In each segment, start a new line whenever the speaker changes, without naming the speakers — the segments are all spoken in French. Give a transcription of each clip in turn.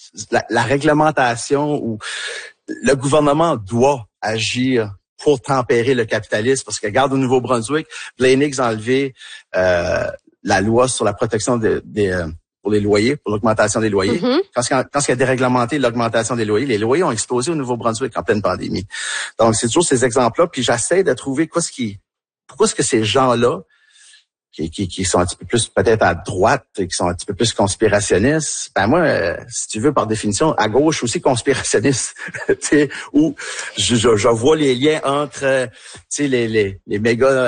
la réglementation ou le gouvernement doit agir pour tempérer le capitalisme, parce que regarde au Nouveau-Brunswick, Blaine Higgs a enlevé la loi sur la protection pour les loyers, pour l'augmentation des loyers.
Mm-hmm.
Quand il a déréglementé l'augmentation des loyers, les loyers ont explosé au Nouveau-Brunswick en pleine pandémie. Donc, c'est toujours ces exemples-là, puis j'essaie de trouver pourquoi est-ce que ces gens-là, qui sont un petit peu plus peut-être à droite, qui sont un petit peu plus conspirationnistes, ben moi, si tu veux, par définition, à gauche aussi conspirationniste, tu sais, où je vois les liens entre, tu sais, les méga,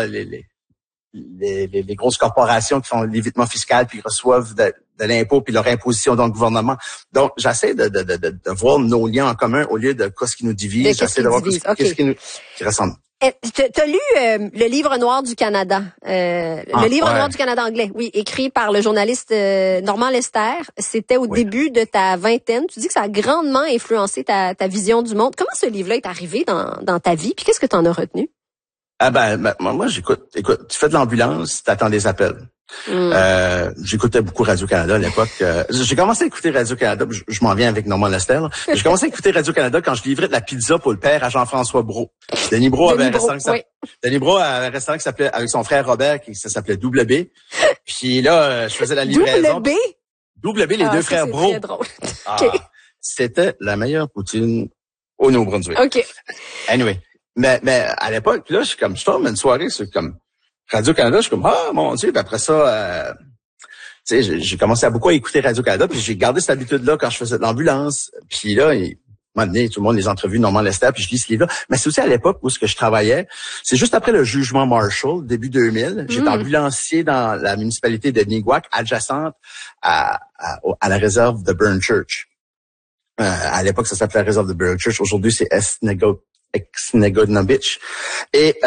les grosses corporations qui font l'évitement fiscal puis reçoivent de l'impôt puis leur imposition dans le gouvernement. Donc, j'essaie de voir nos liens en commun au lieu de ce qui nous divise. J'essaie de voir qu'est-ce qui ressemble.
T'as lu le Livre noir du Canada, le Livre noir du Canada anglais, oui, écrit par le journaliste Normand Lester. C'était au début de ta vingtaine. Tu dis que ça a grandement influencé ta vision du monde. Comment ce livre-là est arrivé dans ta vie? Puis qu'est-ce que t'en as retenu?
Ah moi écoute, tu fais de l'ambulance, t'attends des appels. J'écoutais beaucoup Radio-Canada à l'époque. J'ai commencé à écouter Radio-Canada, je m'en viens avec Normand Lester. J'ai commencé à écouter Radio-Canada quand je livrais de la pizza pour le père à Jean-François Brault. Denis Brault avait un restaurant qui s'appelait, avec son frère Robert, ça s'appelait Double B. Puis là, je faisais la livraison. Double B, les deux frères Brault.
C'est drôle.
C'était la meilleure poutine au Nouveau-Brunswick.
OK.
Anyway. Mais à l'époque, là, je tombe une soirée sur comme Radio-Canada, je suis comme, ah, mon Dieu, puis après ça, tu sais, j'ai commencé à beaucoup écouter Radio-Canada, puis j'ai gardé cette habitude-là quand je faisais de l'ambulance. Puis là, à un moment donné, tout le monde les entrevues, Normand Lester, puis je lis ce livre-là. Mais c'est aussi à l'époque où ce que je travaillais, c'est juste après le jugement Marshall, début 2000. J'étais ambulancier dans la municipalité de Niguac, adjacente à la réserve de Burn Church. À l'époque, ça s'appelait la réserve de Burn Church. Aujourd'hui, c'est Ex-Negodnovich. Et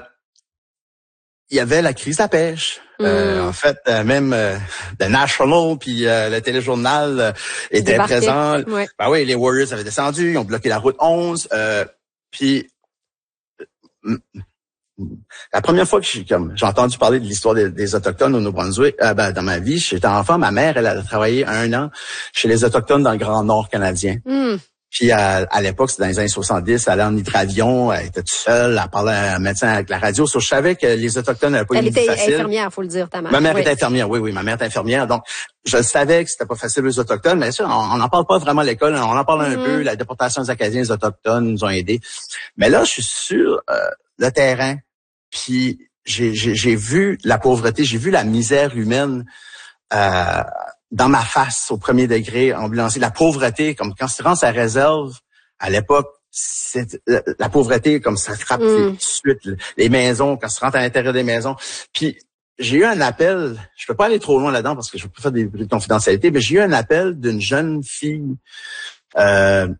il y avait la crise de la pêche. En fait, même The National puis le téléjournal était présent.
Ouais.
Ben oui, les Warriors avaient descendu, ils ont bloqué la route 11. Puis la première fois que j'ai entendu parler de l'histoire des Autochtones au Nouveau-Brunswick, dans ma vie, j'étais enfant, ma mère, elle a travaillé 1 an chez les Autochtones dans le Grand Nord canadien. Puis à l'époque, c'était dans les années 70, elle allait en hydravion, elle était toute seule, elle parlait à un médecin avec la radio. Je savais que les Autochtones n'avaient pas une vie facile.
Elle était infirmière, faut le dire, ta mère.
Ma mère était infirmière, oui, ma mère était infirmière. Donc, je savais que c'était pas facile les Autochtones, mais ça, on n'en parle pas vraiment à l'école, on en parle un peu. La déportation des Acadiens, les Autochtones nous ont aidés. Mais là, je suis sur le terrain, puis j'ai vu la pauvreté, j'ai vu la misère humaine dans ma face au premier degré, ambulancier. La pauvreté, comme quand tu rentres à réserve, à l'époque, la pauvreté, comme ça frappe tout de suite. Les maisons, quand tu rentres à l'intérieur des maisons. Puis, j'ai eu un appel, je peux pas aller trop loin là-dedans parce que je peux pas faire des bruits de confidentialité, mais j'ai eu un appel d'une jeune fille, qui avait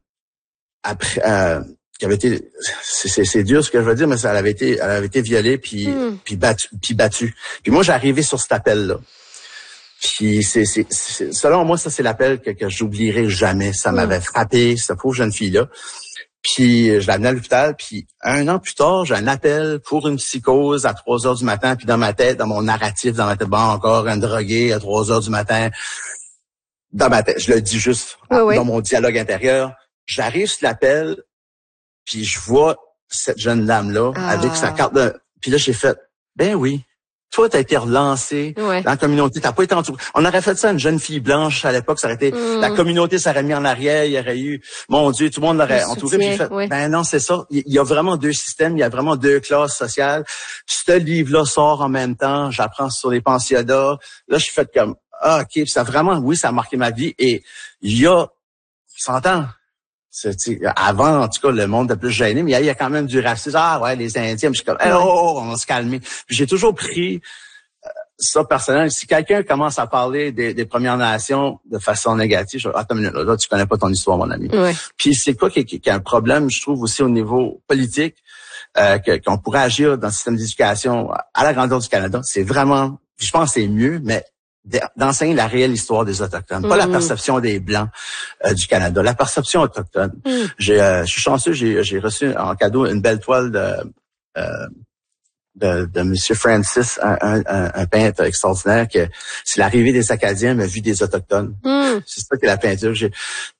été, c'est dur ce que je veux dire, mais elle avait été violée puis battue. Puis moi, j'ai arrivé sur cet appel-là. Puis selon moi, ça c'est l'appel que j'oublierai jamais. Ça m'avait frappé, cette pauvre jeune fille-là. Puis je l'ai amenée à l'hôpital. Puis 1 an plus tard, j'ai un appel pour une psychose à 3 heures du matin. Puis dans ma tête, dans mon narratif, dans ma tête, encore un drogué à 3 heures du matin. Dans ma tête, je le dis juste dans mon dialogue intérieur. J'arrive sur l'appel, puis je vois cette jeune dame-là avec sa carte de... Puis là, j'ai fait, ben oui. Toi, t'as été relancé dans la communauté. T'as pas été entouré. On aurait fait ça à une jeune fille blanche à l'époque. Ça aurait été, la communauté s'aurait mis en arrière. Il y aurait eu, mon Dieu, tout le monde l'aurait entouré. Puis j'ai fait, ben non, c'est ça. Il y a vraiment 2 systèmes. Il y a vraiment 2 classes sociales. Ce livre-là sort en même temps. J'apprends sur les pensionnats. Là, je suis fait comme, OK. Puis ça vraiment, oui, ça a marqué ma vie. Et il y a 100 ans. Avant, en tout cas, le monde était plus gêné, mais il y a quand même du racisme. Ah ouais, les Indiens, je suis comme, on va se calmer. Puis j'ai toujours pris ça personnel. Si quelqu'un commence à parler des Premières Nations de façon négative, je dis, attends une minute, là, tu connais pas ton histoire, mon ami. Puis c'est quoi qui est un problème, je trouve, aussi au niveau politique, qu'on pourrait agir dans le système d'éducation à la grandeur du Canada. C'est vraiment, je pense que c'est mieux, mais d'enseigner la réelle histoire des Autochtones, pas la perception des Blancs du Canada, la perception autochtone. Je suis chanceux, j'ai reçu en cadeau une belle toile de Monsieur Francis, un peintre extraordinaire, que c'est l'arrivée des Acadiens, mais vue des Autochtones. C'est ça que la peinture.